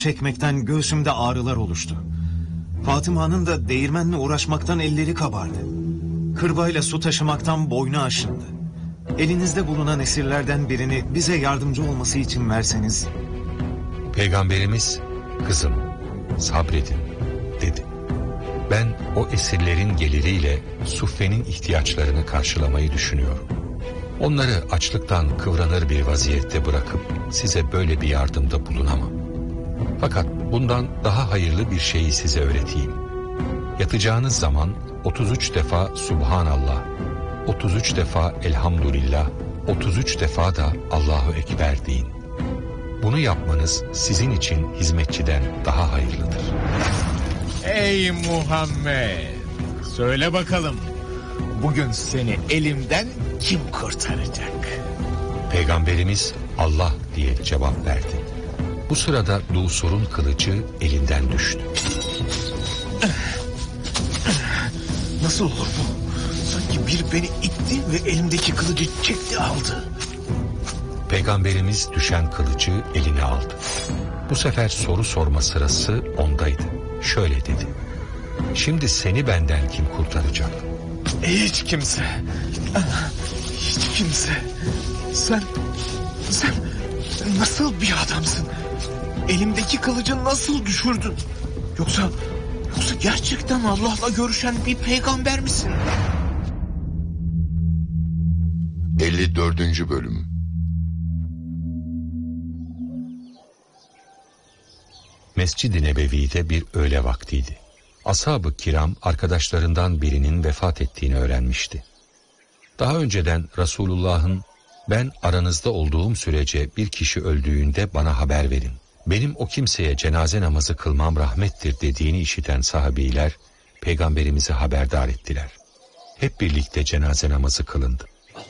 çekmekten göğsümde ağrılar oluştu. Fatıma'nın da değirmenle uğraşmaktan elleri kabardı. Kırbayla su taşımaktan boynu aşındı. Elinizde bulunan esirlerden birini bize yardımcı olması için verseniz. Peygamberimiz, kızım sabredin dedi. Ben o esirlerin geliriyle Suffe'nin ihtiyaçlarını karşılamayı düşünüyorum. Onları açlıktan kıvranır bir vaziyette bırakıp size böyle bir yardımda bulunamam. Fakat bundan daha hayırlı bir şeyi size öğreteyim. Yatacağınız zaman 33 defa Subhanallah, 33 defa Elhamdülillah, 33 defa da Allahu Ekber deyin. Bunu yapmanız sizin için hizmetçiden daha hayırlıdır. Ey Muhammed! Söyle bakalım, bugün seni elimden kim kurtaracak? Peygamberimiz Allah diye cevap verdi. Bu sırada Dusur'un kılıcı elinden düştü. Nasıl olur bu? Sanki biri beni itti ve elimdeki kılıcı çekti aldı. Peygamberimiz düşen kılıcı eline aldı. Bu sefer soru sorma sırası ondaydı. Şöyle dedi. Şimdi seni benden kim kurtaracak? Hiç kimse. Hiç kimse. Sen nasıl bir adamsın? Elimdeki kılıcı nasıl düşürdün? Yoksa gerçekten Allah'la görüşen bir peygamber misin? 54. Bölüm. Mescid-i Nebevi'de bir öğle vaktiydi. Ashab-ı kiram arkadaşlarından birinin vefat ettiğini öğrenmişti. Daha önceden Resulullah'ın ben aranızda olduğum sürece bir kişi öldüğünde bana haber verin. Benim o kimseye cenaze namazı kılmam rahmettir dediğini işiten sahabiler Peygamberimizi haberdar ettiler. Hep birlikte cenaze namazı kılındı.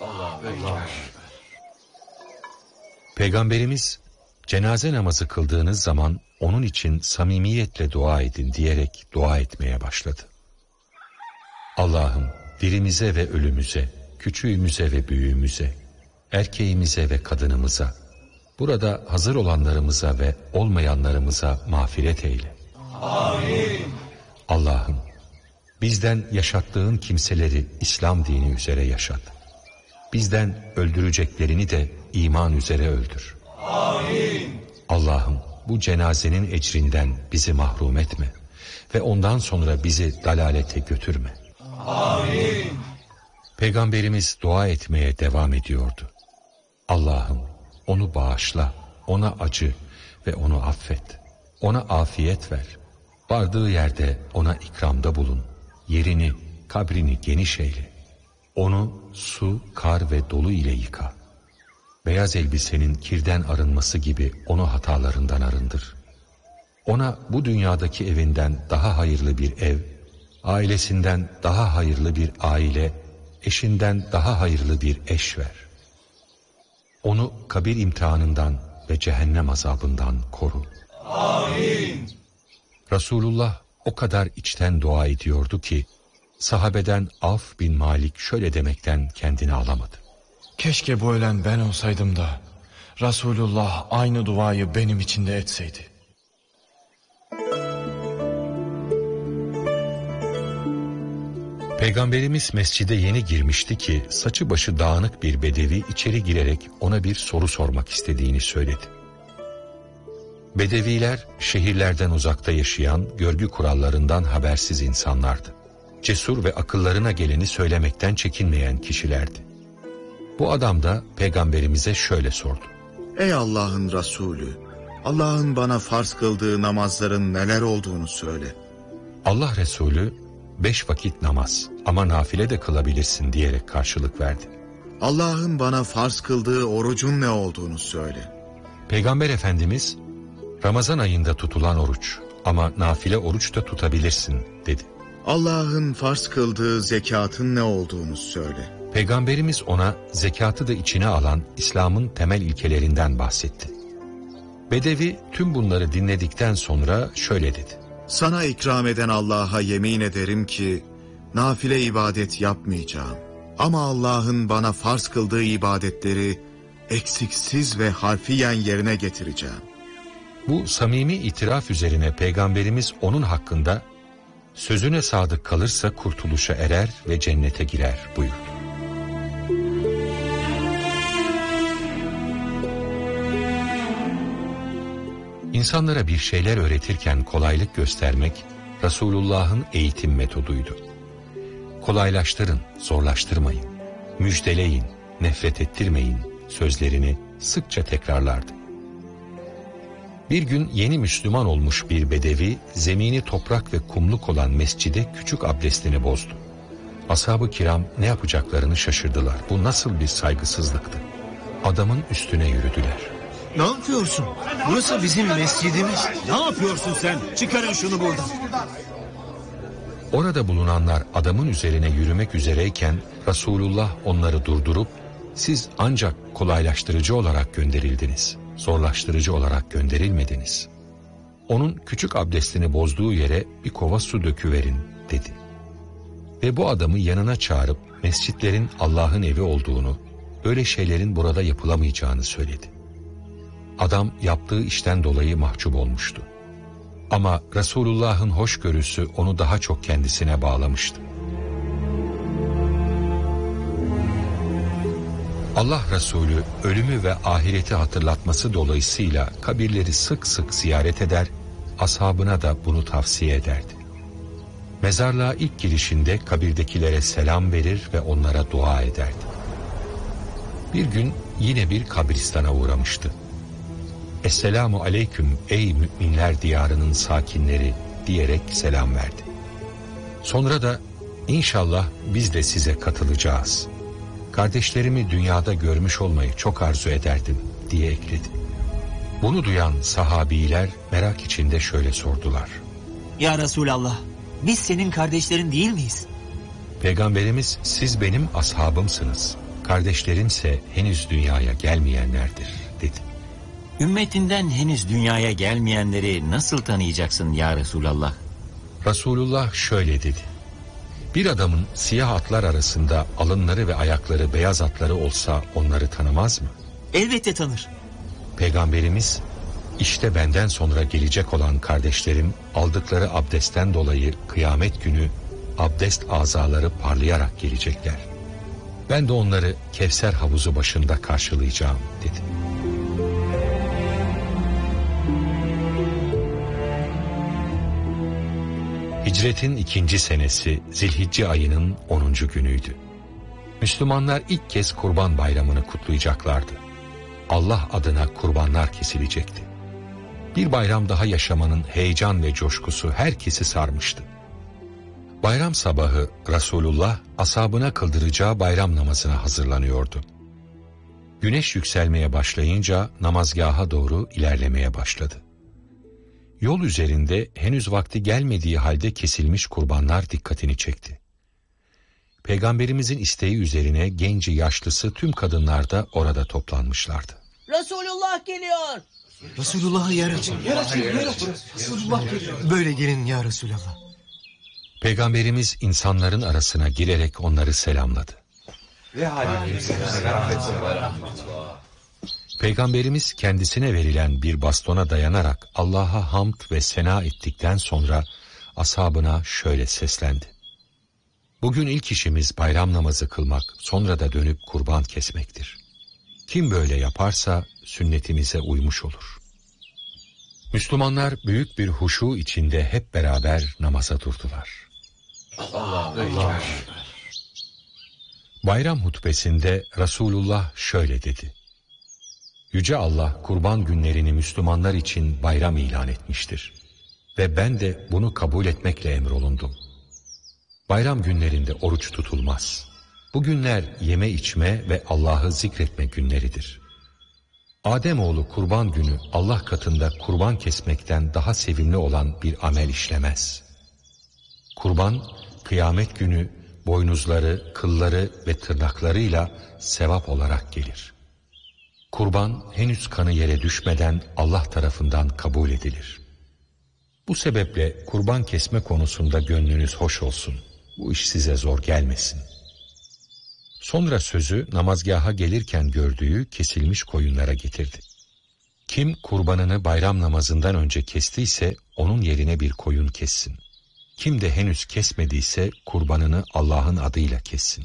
Peygamberimiz cenaze namazı kıldığınız zaman onun için samimiyetle dua edin diyerek dua etmeye başladı. Allah'ım dirimize ve ölümüze, küçüğümüze ve büyüğümüze, erkeğimize ve kadınımıza, burada hazır olanlarımıza ve olmayanlarımıza mağfiret eyle. Amin. Allah'ım bizden yaşattığın kimseleri İslam dini üzere yaşat. Bizden öldüreceklerini de iman üzere öldür. Amin. Allah'ım bu cenazenin ecrinden bizi mahrum etme ve ondan sonra bizi dalalete götürme. Amin. Peygamberimiz dua etmeye devam ediyordu. Allah'ım onu bağışla, ona acı ve onu affet. Ona afiyet ver. Vardığı yerde ona ikramda bulun. Yerini, kabrini geniş eyle. Onu su, kar ve dolu ile yıka. Beyaz elbisenin kirden arınması gibi onu hatalarından arındır. Ona bu dünyadaki evinden daha hayırlı bir ev, ailesinden daha hayırlı bir aile, eşinden daha hayırlı bir eş ver. Onu kabir imtihanından ve cehennem azabından koru. Amin. Resulullah o kadar içten dua ediyordu ki, sahabeden Avf bin Malik şöyle demekten kendini alamadı. Keşke bu ölen ben olsaydım da Resulullah aynı duayı benim için de etseydi. Peygamberimiz mescide yeni girmişti ki saçı başı dağınık bir bedevi içeri girerek ona bir soru sormak istediğini söyledi. Bedeviler şehirlerden uzakta yaşayan görgü kurallarından habersiz insanlardı. Cesur ve akıllarına geleni söylemekten çekinmeyen kişilerdi. Bu adam da Peygamberimize şöyle sordu. Ey Allah'ın Resulü, Allah'ın bana farz kıldığı namazların neler olduğunu söyle. Allah Resulü 5 vakit namaz ama nafile de kılabilirsin diyerek karşılık verdi. Allah'ın bana farz kıldığı orucun ne olduğunu söyle. Peygamber Efendimiz Ramazan ayında tutulan oruç ama nafile oruç da tutabilirsin dedi. Allah'ın farz kıldığı zekatın ne olduğunu söyle. Peygamberimiz ona zekatı da içine alan İslam'ın temel ilkelerinden bahsetti. Bedevi tüm bunları dinledikten sonra şöyle dedi. Sana ikram eden Allah'a yemin ederim ki nafile ibadet yapmayacağım. Ama Allah'ın bana farz kıldığı ibadetleri eksiksiz ve harfiyen yerine getireceğim. Bu samimi itiraf üzerine Peygamberimiz onun hakkında sözüne sadık kalırsa kurtuluşa erer ve cennete girer buyurdu. İnsanlara bir şeyler öğretirken kolaylık göstermek Resulullah'ın eğitim metoduydu. Kolaylaştırın, zorlaştırmayın, müjdeleyin, nefret ettirmeyin sözlerini sıkça tekrarlardı. Bir gün yeni Müslüman olmuş bir bedevi zemini toprak ve kumluk olan mescide küçük abdestini bozdu. Ashab-ı kiram ne yapacaklarını şaşırdılar. Bu nasıl bir saygısızlıktı? Adamın üstüne yürüdüler. Ne yapıyorsun? Burası bizim mescidimiz. Ne yapıyorsun sen? Çıkarın şunu buradan. Orada bulunanlar adamın üzerine yürümek üzereyken Resulullah onları durdurup siz ancak kolaylaştırıcı olarak gönderildiniz, zorlaştırıcı olarak gönderilmediniz. Onun küçük abdestini bozduğu yere bir kova su döküverin dedi. Ve bu adamı yanına çağırıp mescitlerin Allah'ın evi olduğunu, öyle şeylerin burada yapılamayacağını söyledi. Adam yaptığı işten dolayı mahcup olmuştu. Ama Resulullah'ın hoşgörüsü onu daha çok kendisine bağlamıştı. Allah Resulü ölümü ve ahireti hatırlatması dolayısıyla kabirleri sık sık ziyaret eder, ashabına da bunu tavsiye ederdi. Mezarlığa ilk girişinde kabirdekilere selam verir ve onlara dua ederdi. Bir gün yine bir kabristana uğramıştı. Esselamu aleyküm ey müminler diyarının sakinleri diyerek selam verdi. Sonra da inşallah biz de size katılacağız. Kardeşlerimi dünyada görmüş olmayı çok arzu ederdim diye ekledi. Bunu duyan sahabiler merak içinde şöyle sordular. Ya Resulallah, biz senin kardeşlerin değil miyiz? Peygamberimiz siz benim ashabımsınız. Kardeşlerimse henüz dünyaya gelmeyenlerdir dedi. Ümmetinden henüz dünyaya gelmeyenleri nasıl tanıyacaksın ya Resulallah? Resulullah şöyle dedi. Bir adamın siyah atlar arasında alınları ve ayakları beyaz atları olsa onları tanımaz mı? Elbette tanır. Peygamberimiz, işte benden sonra gelecek olan kardeşlerim aldıkları abdestten dolayı kıyamet günü abdest azaları parlayarak gelecekler. Ben de onları Kevser havuzu başında karşılayacağım dedi. Hicretin 2. senesi Zilhicce ayının 10. günüydü. Müslümanlar ilk kez Kurban Bayramı'nı kutlayacaklardı. Allah adına kurbanlar kesilecekti. Bir bayram daha yaşamanın heyecan ve coşkusu herkesi sarmıştı. Bayram sabahı Resulullah ashabına kıldıracağı bayram namazına hazırlanıyordu. Güneş yükselmeye başlayınca namazgaha doğru ilerlemeye başladı. Yol üzerinde henüz vakti gelmediği halde kesilmiş kurbanlar dikkatini çekti. Peygamberimizin isteği üzerine genci yaşlısı tüm kadınlar da orada toplanmışlardı. Resulullah geliyor. Resulullah'ı yer açın. Resulullah geliyor. Böyle gelin ya Resulallah. Peygamberimiz insanların arasına girerek onları selamladı. Peygamberimiz kendisine verilen bir bastona dayanarak Allah'a hamd ve sena ettikten sonra ashabına şöyle seslendi. Bugün ilk işimiz bayram namazı kılmak, sonra da dönüp kurban kesmektir. Kim böyle yaparsa sünnetimize uymuş olur. Müslümanlar büyük bir huşu içinde hep beraber namaza durdular. Bayram hutbesinde Resulullah şöyle dedi. Yüce Allah kurban günlerini Müslümanlar için bayram ilan etmiştir. Ve ben de bunu kabul etmekle emrolundum. Bayram günlerinde oruç tutulmaz. Bu günler yeme içme ve Allah'ı zikretme günleridir. Ademoğlu kurban günü Allah katında kurban kesmekten daha sevimli olan bir amel işlemez. Kurban kıyamet günü boynuzları, kılları ve tırnaklarıyla sevap olarak gelir. Kurban henüz kanı yere düşmeden Allah tarafından kabul edilir. Bu sebeple kurban kesme konusunda gönlünüz hoş olsun. Bu iş size zor gelmesin. Sonra sözü namazgaha gelirken gördüğü kesilmiş koyunlara getirdi. Kim kurbanını bayram namazından önce kestiyse onun yerine bir koyun kessin. Kim de henüz kesmediyse kurbanını Allah'ın adıyla kessin.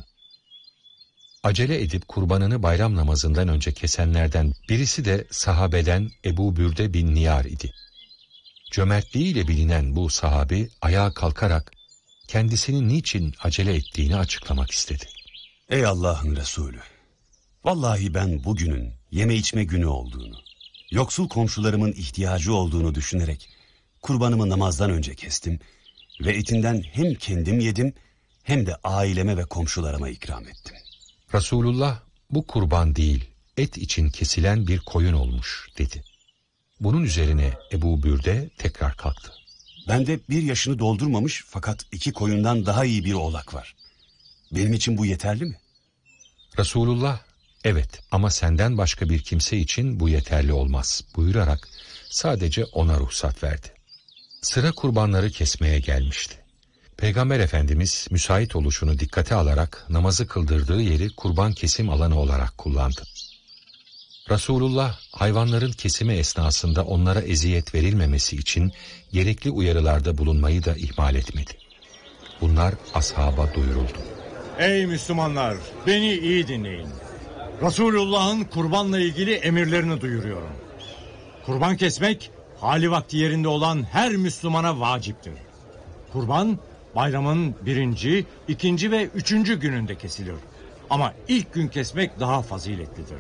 Acele edip kurbanını bayram namazından önce kesenlerden birisi de sahabeden Ebu Bürde bin Niyar idi. Cömertliğiyle bilinen bu sahabi ayağa kalkarak kendisinin niçin acele ettiğini açıklamak istedi. Ey Allah'ın Resulü! Vallahi ben bugünün yeme içme günü olduğunu, yoksul komşularımın ihtiyacı olduğunu düşünerek kurbanımı namazdan önce kestim ve etinden hem kendim yedim hem de aileme ve komşularıma ikram ettim. Resulullah bu kurban değil, et için kesilen bir koyun olmuş dedi. Bunun üzerine Ebu Bürde tekrar kalktı. Bende 1 yaşını doldurmamış fakat 2 koyundan daha iyi bir oğlak var. Benim için bu yeterli mi? Resulullah, evet ama senden başka bir kimse için bu yeterli olmaz buyurarak sadece ona ruhsat verdi. Sıra kurbanları kesmeye gelmişti. Peygamber Efendimiz müsait oluşunu dikkate alarak namazı kıldırdığı yeri kurban kesim alanı olarak kullandı. Resulullah hayvanların kesimi esnasında onlara eziyet verilmemesi için gerekli uyarılarda bulunmayı da ihmal etmedi. Bunlar ashaba duyuruldu. Ey Müslümanlar, beni iyi dinleyin. Resulullah'ın kurbanla ilgili emirlerini duyuruyorum. Kurban kesmek hali vakti yerinde olan her Müslümana vaciptir. Kurban bayramın 1., 2. ve 3. gününde kesilir. Ama ilk gün kesmek daha faziletlidir.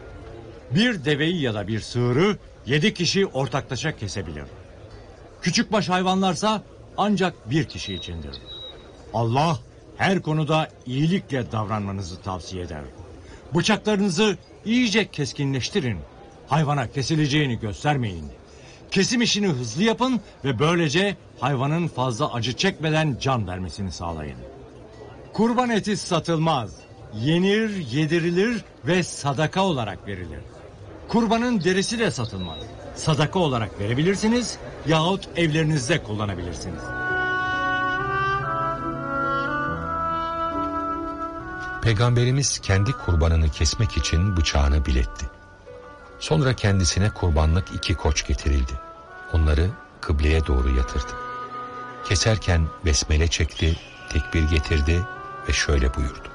Bir deveyi ya da bir sığırı 7 kişi ortaklaşa kesebilir. Küçükbaş hayvanlarsa ancak 1 kişi içindir. Allah her konuda iyilikle davranmanızı tavsiye eder. Bıçaklarınızı iyice keskinleştirin. Hayvana kesileceğini göstermeyin. Kesim işini hızlı yapın ve böylece hayvanın fazla acı çekmeden can vermesini sağlayın. Kurban eti satılmaz. Yenir, yedirilir ve sadaka olarak verilir. Kurbanın derisi de satılmaz. Sadaka olarak verebilirsiniz yahut evlerinizde kullanabilirsiniz. Peygamberimiz kendi kurbanını kesmek için bıçağını biletti. Sonra kendisine kurbanlık 2 koç getirildi. Onları kıbleye doğru yatırdı. Keserken besmele çekti, tekbir getirdi ve şöyle buyurdu.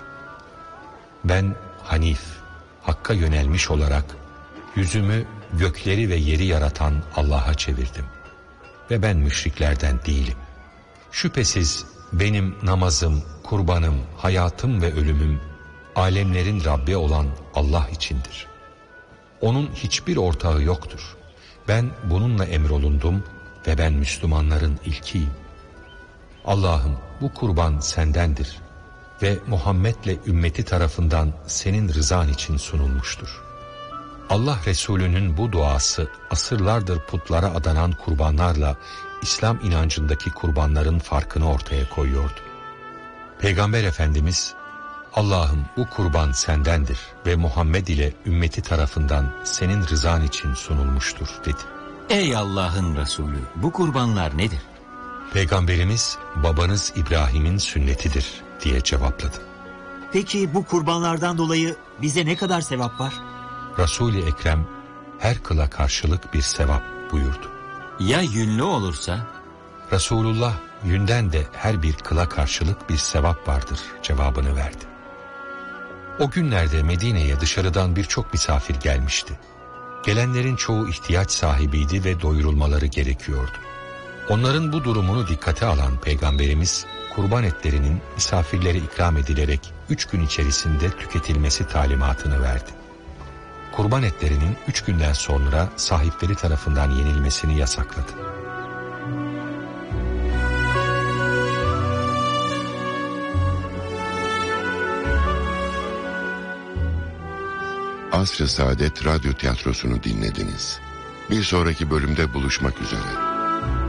Ben Hanif, Hakk'a yönelmiş olarak yüzümü gökleri ve yeri yaratan Allah'a çevirdim. Ve ben müşriklerden değilim. Şüphesiz benim namazım, kurbanım, hayatım ve ölümüm alemlerin Rabbi olan Allah içindir. Onun hiçbir ortağı yoktur. Ben bununla emrolundum ve ben Müslümanların ilkiyim. Allah'ım bu kurban sendendir ve Muhammed'le ümmeti tarafından senin rızan için sunulmuştur. Allah Resulü'nün bu duası asırlardır putlara adanan kurbanlarla İslam inancındaki kurbanların farkını ortaya koyuyordu. Peygamber Efendimiz, Allah'ım bu kurban sendendir ve Muhammed ile ümmeti tarafından senin rızan için sunulmuştur dedi. Ey Allah'ın Resulü, bu kurbanlar nedir? Peygamberimiz babanız İbrahim'in sünnetidir diye cevapladı. Peki bu kurbanlardan dolayı bize ne kadar sevap var? Resul-i Ekrem her kıla karşılık bir sevap buyurdu. Ya yünlü olursa? Resulullah yünden de her bir kıla karşılık bir sevap vardır cevabını verdi. O günlerde Medine'ye dışarıdan birçok misafir gelmişti. Gelenlerin çoğu ihtiyaç sahibiydi ve doyurulmaları gerekiyordu. Onların bu durumunu dikkate alan Peygamberimiz kurban etlerinin misafirlere ikram edilerek 3 gün içerisinde tüketilmesi talimatını verdi. Kurban etlerinin 3 günden sonra sahipleri tarafından yenilmesini yasakladı. Asr-ı Saadet Radyo Tiyatrosu'nu dinlediniz. Bir sonraki bölümde buluşmak üzere.